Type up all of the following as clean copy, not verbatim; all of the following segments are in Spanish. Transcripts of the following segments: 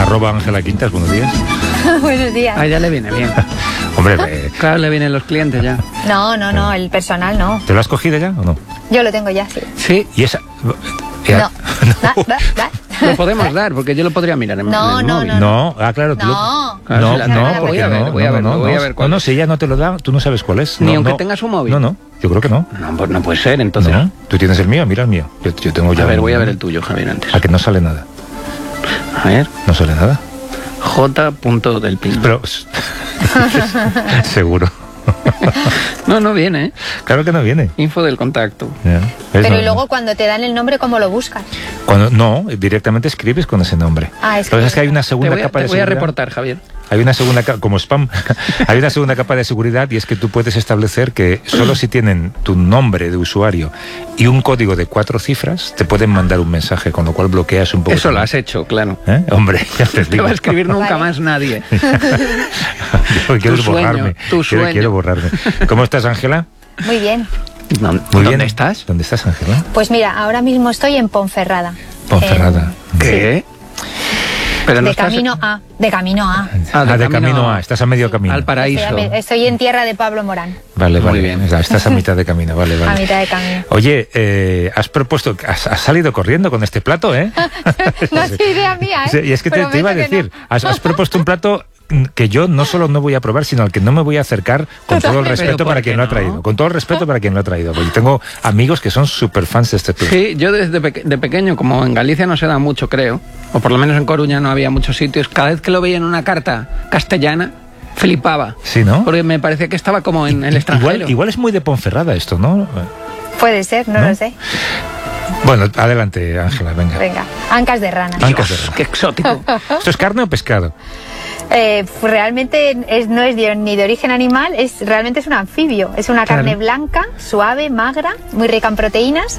@AngelaQuintas, buenos días. Buenos días. A ella le viene bien. Hombre, Claro, le vienen los clientes ya. No, el personal no. ¿te lo has cogido ya o no? Yo lo tengo ya, sí. Sí, Y esa... No. Da. lo podemos dar, porque yo lo podría mirar en No, el no, móvil. No, claro, tú... No. Claro, No, si la no, tengo, porque voy a ver, no, voy a ver, no, voy a ver cuál no, es. si ella no te lo da, tú no sabes cuál es. Ni No, aunque no. tenga su móvil. No, yo creo que no. No, pues no puede ser, entonces. No, tú tienes el mío, mira el mío. Yo tengo ya... A ver, voy a ver el tuyo, Javier, antes. A que no sale nada. A ver, No sale nada. J. del Pino. Pero... seguro. No viene, ¿eh? Claro que no viene. Info del contacto. Ya. Pero No, y luego cuando te dan el nombre, ¿cómo lo buscas? no, directamente escribes con ese nombre. Ah, Lo que pasa es que hay una segunda capa de Te voy a seguridad. reportar, Javier. Hay una segunda capa, como spam, hay una segunda capa de seguridad, y es que tú puedes establecer que solo si tienen tu nombre de usuario y un código de 4 cifras, te pueden mandar un mensaje, con lo cual bloqueas un poco. Eso lo has hecho, claro. ¿Eh? Hombre, ya te No te digo. va a escribir nunca Vale. más nadie. Yo quiero Tu sueño, borrarme. tu sueño. Quiero borrarme. ¿Cómo estás, Ángela? Muy bien. Muy ¿Dónde bien. estás? ¿Dónde estás, Ángela? Pues mira, ahora mismo estoy en Ponferrada. Ponferrada. ¿Qué? Pero no De estás... camino a. De camino a. Estás a medio camino. Al paraíso. Estoy en tierra de Pablo Morán. Vale, Muy vale. bien. Estás a mitad de camino, vale. A mitad de camino. Oye, has propuesto, has salido corriendo con este plato, ¿eh? No es idea mía, ¿eh? Sí, y es que te iba a Prometo que decir, no. has propuesto un plato que yo no solo no voy a probar, sino al que no me voy a acercar, con todo el Totalmente. respeto ¿Pero para por quien qué lo ha no? traído. Con todo el respeto para quien lo ha traído. Porque tengo amigos que son súper fans de este plato. Sí, yo desde de pequeño, como en Galicia no se da mucho, creo, o por lo menos en Coruña no había muchos sitios, cada vez que lo veía en una carta castellana, flipaba. Sí, ¿no? Porque me parecía que estaba como en el extranjero. Igual es muy de Ponferrada esto, ¿no? Puede ser, no lo sé. Bueno, adelante, Ángela, venga. Venga, ancas de rana. Ancas de rana. Qué exótico. ¿Esto es carne o pescado? Realmente no es ni de origen animal, realmente es un anfibio. Es una carne blanca, suave, magra, muy rica en proteínas.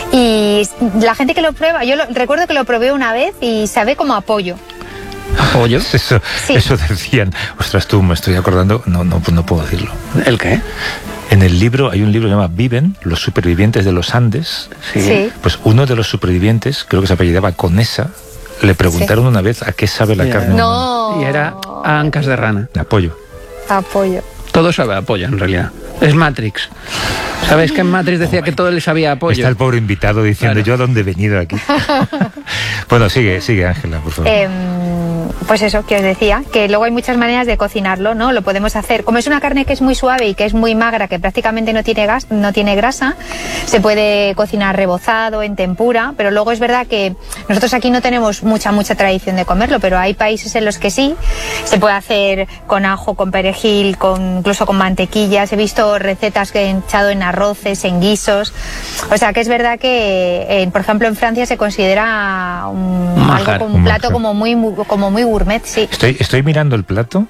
Y la gente que lo prueba, recuerdo que lo probé una vez y sabe como a pollo. ¿Pollo? Eso, Sí. eso decían. Ostras, tú me estoy acordando. No puedo decirlo. ¿El qué? En el libro, hay un libro que se llama Viven, los supervivientes de los Andes. Sí. Pues uno de los supervivientes, creo que se apellidaba Conesa, le preguntaron una vez a qué sabe la Ya. carne humana. No. Y era a ancas de rana. De apoyo. A pollo. Todo sabe a pollo, en realidad. Es Matrix. ¿Sabéis que en Matrix decía que todo le sabía a pollo? Está el pobre invitado diciendo, Claro. ¿yo a dónde he venido aquí? Bueno, sigue, Ángela, por favor. Pues eso, que os decía, que luego hay muchas maneras de cocinarlo, ¿no? Lo podemos hacer, como es una carne que es muy suave y que es muy magra, que prácticamente no tiene grasa, se puede cocinar rebozado, en tempura, pero luego es verdad que nosotros aquí no tenemos mucha tradición de comerlo, pero hay países en los que sí, se puede hacer con ajo, con perejil, incluso con mantequillas, he visto recetas que he echado en arroces, en guisos, o sea que es verdad que, por ejemplo, en Francia se considera Manjar. algo como un plato Manjar. como muy gourmet, sí. Estoy mirando el plato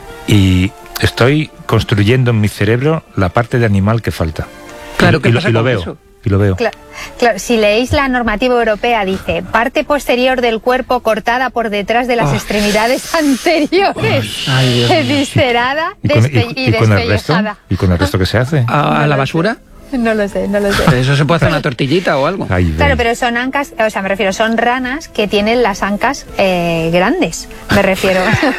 y estoy construyendo en mi cerebro la parte de animal que falta. Claro, ¿qué y pasa lo con veo. eso? Y lo veo. Claro, si leéis la normativa europea dice parte posterior del cuerpo cortada por detrás de las extremidades anteriores, Ay, Dios mío. viscerada ¿Y con el resto? despellejada. ¿Y con el resto qué se hace? ¿A la basura? No lo sé. Eso se puede hacer una tortillita o algo. Ay, Claro, ven. pero son ancas, o sea, me refiero, son ranas que tienen las ancas grandes, me refiero.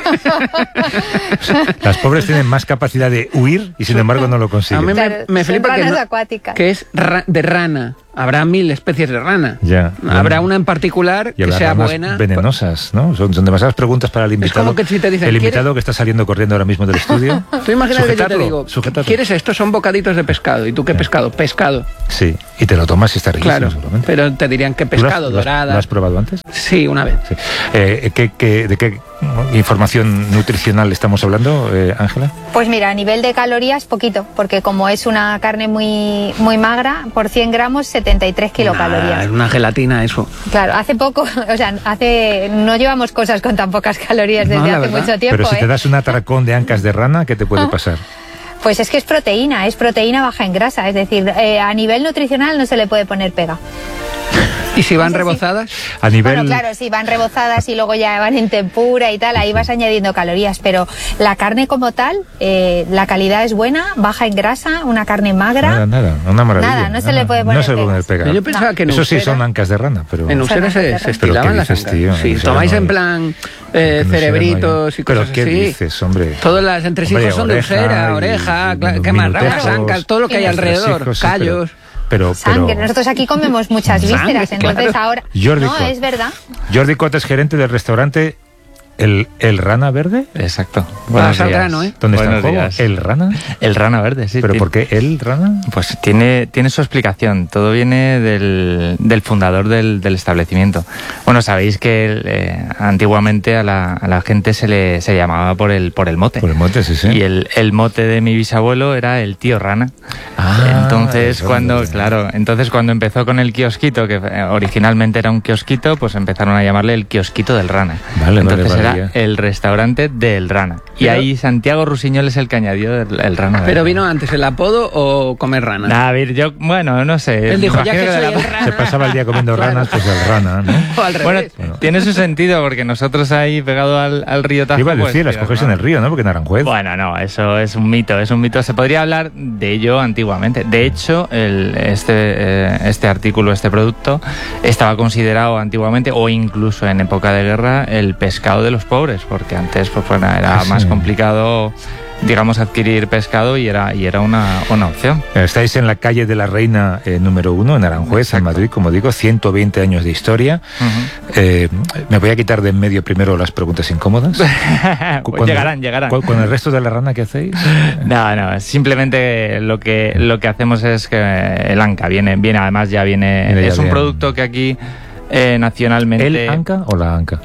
Las pobres tienen más capacidad de huir y sin embargo no lo A mí consiguen. Claro, me son flipa ranas acuáticas. que es de rana. Habrá 1000 especies de rana. Ya. Habrá una en particular Y que las sea ranas buena. venenosas, ¿no? Son demasiadas preguntas para el invitado. como que si te dicen, el ¿quieres? invitado que está saliendo corriendo ahora mismo del estudio. Tú imagínate que yo te Sujetadlo, digo, sujetadlo. ¿quieres esto? Son bocaditos de pescado. ¿Y tú qué pescado? Pescado. Sí, y te lo tomas y está riquísimo, Claro. seguramente. Pero te dirían que ¿Tú lo has- pescado, lo has- dorada. ¿Lo has probado antes? Sí, una vez. Sí. ¿De qué información nutricional estamos hablando, Ángela? Pues mira, a nivel de calorías, poquito, porque como es una carne muy magra, por 100 gramos, 73 kilocalorías. Es una gelatina eso. Claro, hace poco, o sea, no llevamos cosas con tan pocas calorías desde No, la hace verdad. mucho tiempo, Pero si te ¿eh? das un atracón de ancas de rana, ¿qué te puede pasar? Pues es que es proteína baja en grasa, es decir, a nivel nutricional no se le puede poner pega. ¿Y si van rebozadas? A nivel... Bueno, claro, si van rebozadas y luego ya van en tempura y tal, ahí vas añadiendo calorías, pero la carne como tal, la calidad es buena, baja en grasa, una carne magra. Nada, una maravilla. Nada, no se le puede poner No se le puede poner pega. Yo pensaba que en Eso sí, Usera, son ancas de rana, pero... En Usera se estilaban las ancas. Tío, si tomáis en plan cerebritos y ¿Pero cosas qué así. dices, hombre? Todos los entresijos son de Usera, oreja, ¿qué más? Ramas, ancas, todo lo que hay alrededor, callos... Pero sangre. Nosotros aquí comemos muchas vísceras, entonces claro. ahora... Jordi no, Cot. es verdad. Jordi Cot es gerente del restaurante El Rana Verde. Exacto. Vas al grano, ¿eh? ¿Dónde está el Buenos juego? días. ¿El Rana? El Rana Verde, sí. ¿Pero por qué el Rana? Pues tiene su explicación. Todo viene del fundador del establecimiento. Bueno, sabéis que antiguamente a la gente se llamaba por el mote. Por el mote, sí, sí. Y el mote de mi bisabuelo era el tío Rana. Entonces cuando empezó con el kiosquito, que originalmente era un kiosquito, pues empezaron a llamarle el kiosquito del Rana. Entonces era el restaurante del Rana. Y ahí Santiago Rusiñol es el que añadió el Rana. ¿Pero vino antes el apodo o comer rana? A ver, bueno, no sé. Él dijo, ya que soy el Se Rana... pasaba el día comiendo ranas, pues el Rana, ¿no? O al revés. Bueno, tiene su sentido porque nosotros ahí pegado al río Tajo... Iba a decir, pues, las cogéis en el río, ¿no? Porque en Aranjuez. Bueno, no, eso es un mito. Se podría hablar de ello antiguamente. De hecho, este artículo, este producto, estaba considerado antiguamente, o incluso en época de guerra, el pescado de los pobres, porque antes pues, era más complicado, digamos, adquirir pescado y era una opción. Estáis en la calle de la Reina número 1, en Aranjuez, en Madrid, como digo, 120 años de historia. Me voy a quitar de en medio primero las preguntas incómodas. Llegarán. ¿Con el resto de la rana qué hacéis? No, simplemente lo que hacemos es que el anca viene además ya viene es un producto que aquí nacionalmente... ¿El anca o la anca?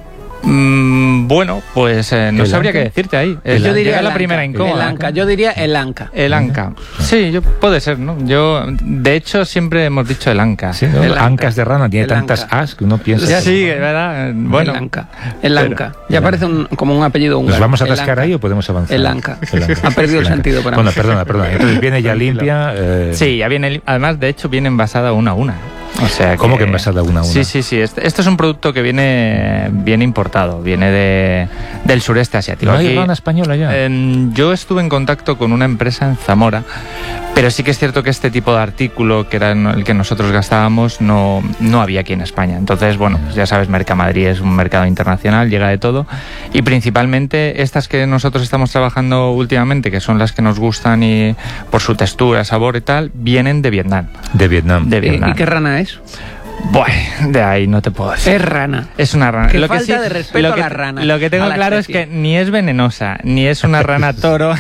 Bueno, pues no sabría qué decirte ahí. Yo diría la primera incómoda. Yo diría el anca. El anca. Sí, puede ser, ¿no? De hecho, siempre hemos dicho el anca. Sí, ¿no? El anca. Ancas de rana, tiene tantas as que uno piensa... Sí, ¿verdad? Bueno. El anca. Ya parece como un apellido húngaro. ¿Nos vamos a atascar ahí o podemos avanzar? El anca. Ha perdido el sentido para mí. Bueno, perdona. Entonces viene ya limpia... Sí, ya viene... Además, de hecho, viene envasada una a una. O sea, ¿cómo que envasada una a una? Sí. Esto es un producto que viene importado, viene del sureste asiático. ¿No hay rana española ya? Yo estuve en contacto con una empresa en Zamora, pero sí que es cierto que este tipo de artículo, que era el que nosotros gastábamos, no había aquí en España. Entonces, bueno, pues ya sabes, Mercamadrid es un mercado internacional, llega de todo, y principalmente estas que nosotros estamos trabajando últimamente, que son las que nos gustan y por su textura, sabor y tal, vienen de Vietnam. De Vietnam. ¿Y qué rana es? Bueno, de ahí no te puedo decir. Es rana. Es una rana. Qué falta de respeto a la rana. Lo que tengo claro es que ni es venenosa, ni es una rana toro,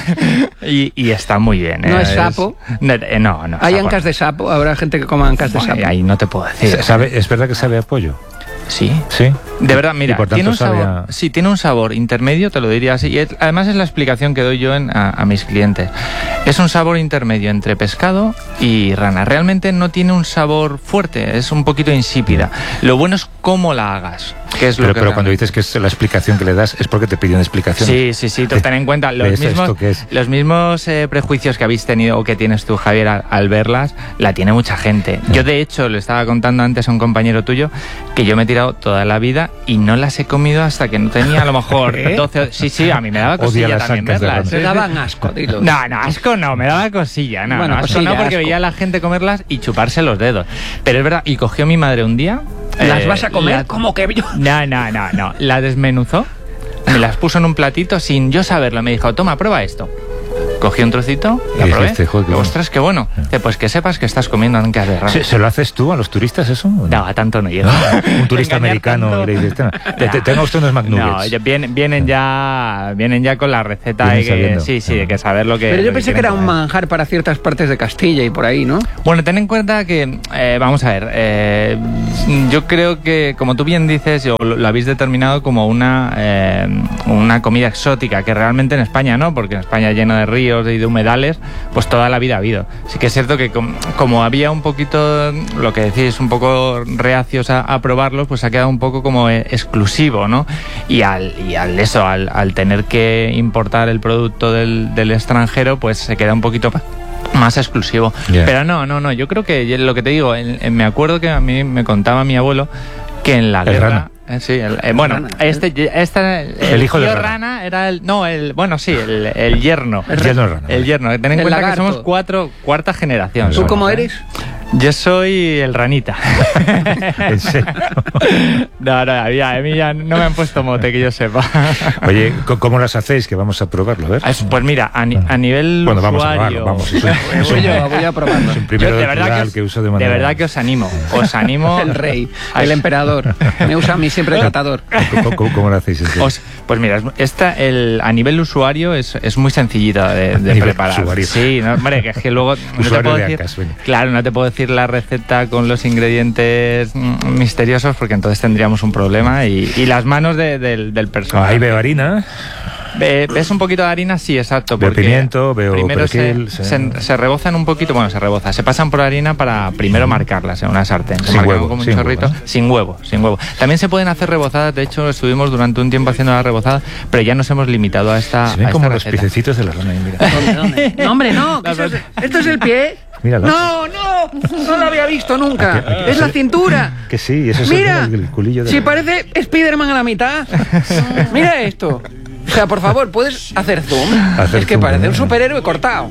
y está muy bien. ¿No es sapo? No. ¿Hay sapo ancas de sapo? ¿Habrá gente que coma ancas de sapo? Ahí no te puedo decir. ¿Es verdad que sabe a pollo? Sí. Sí. De verdad, mira, por tanto, tiene un sabor, tiene un sabor intermedio, te lo diría así, y además es la explicación que doy yo a mis clientes. Es un sabor intermedio entre pescado y rana. Realmente no tiene un sabor fuerte, es un poquito insípida. Lo bueno es cómo la hagas. Pero cuando dices que es la explicación que le das, es porque te piden explicación. Sí, tú ten en cuenta los mismos prejuicios que habéis tenido o que tienes tú, Javier, al verlas, la tiene mucha gente. Yo, de hecho, le estaba contando antes a un compañero tuyo que yo me he tirado toda la vida y no las he comido hasta que no tenía a lo mejor 12... Sí, a mí me daba cosilla también verlas. Se daban asco, dilo. No, asco no, me daba cosilla. Bueno, asco no, porque veía a la gente comerlas y chuparse los dedos. Pero es verdad, y cogió mi madre un día... ¿Las vas a comer? ¿Cómo que yo? No. La desmenuzó, me las puso en un platito sin yo saberlo. Me dijo, toma, prueba esto. Cogí un trocito, la probé. Dijiste, joder, ostras, qué bueno. Pues que sepas que estás comiendo ancas de rana. ¿Se lo haces tú a los turistas eso? No, a tanto no llega. Un turista americano y le dices, tenga usted unos McNuggets. No, vienen ya con la receta de que saber lo que... Pero yo pensé que era un manjar para ciertas partes de Castilla y por ahí, ¿no? Bueno, ten en cuenta que, vamos a ver, yo creo que, como tú bien dices, lo habéis determinado como una comida exótica, que realmente en España no, porque en España lleno de ríos y de humedales, pues toda la vida ha habido. Sí que es cierto que como había un poquito, lo que decís, un poco reacios a probarlos, pues ha quedado un poco como exclusivo, ¿no? Y al tener que importar el producto del extranjero, pues se queda un poquito más exclusivo. Yeah. Pero no, yo creo que lo que te digo, me acuerdo que a mí me contaba mi abuelo que en la El guerra... rana. Sí, bueno, rana. el hijo de tío rana. rana era el yerno. El yerno rana. El yerno. Ten en El cuenta lagarto. que somos cuarta generación. ¿Tú ¿Tú somos, cómo ¿eh? eres? Yo soy el ranita. ¿En serio? No, a mí ya no me han puesto mote, que yo sepa. Oye, ¿cómo las hacéis? Que vamos a probarlo, a ver. Pues mira, a nivel Bueno, vamos a usuario... probarlo, vamos. Voy a probarlo. Es un Yo primero de del verdad, plural que uso de de manera... verdad que os animo. El rey, el emperador. Me usa a mí siempre el catador. ¿Cómo lo hacéis? Pues mira, a nivel usuario es muy sencillita de nivel preparar. usuario. Sí, no, hombre, que es que luego no te Usuario puedo de decir, Acas, venga. claro, no te puedo decir la receta con los ingredientes misteriosos porque entonces tendríamos un problema y las manos del personaje. Ahí veo harina, ¿Ves un poquito de harina? Sí, exacto. veo porque pimiento, veo primero perejil. se rebozan un poquito, se pasan por harina para primero marcarlas en una sartén. Se Sin marcan huevo, como un sin chorrito. huevo, ¿eh? Sin huevo. También se pueden hacer rebozadas, de hecho estuvimos durante un tiempo haciendo la rebozada, pero ya nos hemos limitado a esta Se ven a como esta los receta. piececitos de la rana. Mira. ¿Dónde? No, hombre, no. ¿Esto es el pie? Míralo. No lo había visto nunca. Aquí Es la cintura. Que sí, eso es Mira, el culillo de si la... parece Spiderman a la mitad. Mira esto. O sea, por favor, ¿puedes hacer zoom? Hacer Es que zoom, parece ¿no? un superhéroe cortado.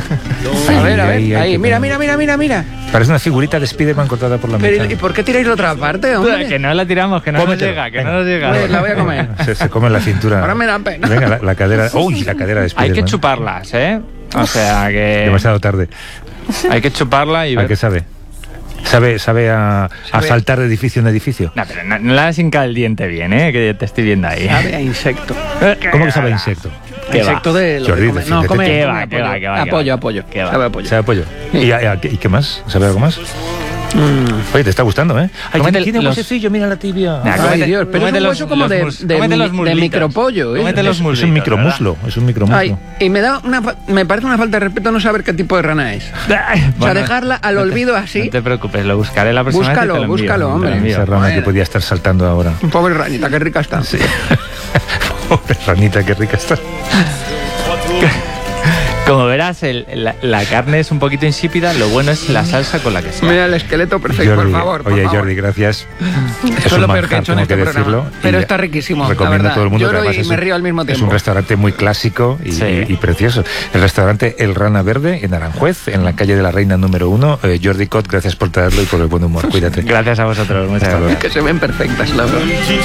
A ver, ahí. Mira. Parece una figurita de Spiderman cortada por la mitad. Pero, ¿y por qué tiráis la otra parte, hombre? Que no la tiramos, que no nos Cómetelo, llega, que venga. no nos llega. Pues la voy a comer. Se come la cintura. Ahora me da pena. Venga, la cadera... ¡Uy! La cadera de Hay Spiderman. que chuparlas, ¿eh? O sea que Demasiado tarde. hay que chuparla y ¿A ver. qué sabe? ¿Sabe a saltar de edificio en edificio? No, pero no la hinca el diente bien, ¿eh? Que te estoy viendo ahí. Sabe a insecto. ¿Cómo que sabe a insecto? ¿Qué Insecto va? de lo Jordi, que come. No, defiéndete. come. ¿Qué come va, qué va, qué va, qué Apoyo, va? apoyo. ¿Qué va? Sabe a apoyo. ¿Sabe a pollo? ¿Y qué más? ¿Sabe algo más? Oye, te está gustando, ¿eh? Ay, Cómete tiene los- huesecillo, mira la tibia. Nah, Ay, cómete- Dios, pero es cómete un los- hueso como los de cómete los de muslitos. micropollo, ¿eh? Cómete los Es un muslitos, micromuslo, es un micromuslo. Ay, y me parece una falta de respeto no saber qué tipo de rana es. ¿verdad? O sea, Bueno, dejarla al olvido así. No te preocupes, lo buscaré la próxima vez y te lo envío. Búscalo, hombre. Te lo envío. Esa rana que Bueno. podía estar saltando ahora. Pobre ranita, qué rica está. Pobre ranita, qué rica está. Como verás, la carne es un poquito insípida, lo bueno es la salsa con la que se Mira el esqueleto perfecto, Jordi, por favor. oye, por favor. Jordi, gracias. Esto es lo peor que he hecho en este tengo que programa. decirlo. Pero Y está riquísimo, la Recomiendo verdad. a todo el mundo. Lloro que además y es me un- río al mismo Es tiempo. un restaurante muy clásico Sí. y precioso. El restaurante El Rana Verde en Aranjuez, en la calle de la Reina número 1. Jordi Cot, gracias por traerlo y por el buen humor. Cuídate. Gracias a vosotros, muchas Hasta luego. gracias. Que se ven perfectas, la verdad.